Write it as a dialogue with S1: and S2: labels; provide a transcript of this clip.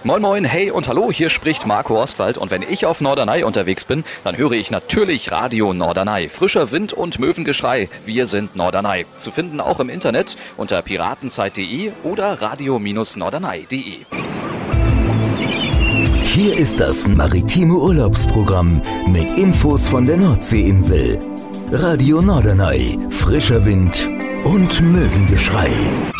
S1: Moin moin, hey und hallo, hier spricht Marco Oswald und wenn ich auf Norderney unterwegs bin, dann höre ich natürlich Radio Norderney. Frischer Wind und Möwengeschrei, wir sind Norderney. Zu finden auch im Internet unter piratenzeit.de oder radio-norderney.de.
S2: Hier ist das maritime Urlaubsprogramm mit Infos von der Nordseeinsel. Radio Norderney, frischer Wind und Möwengeschrei.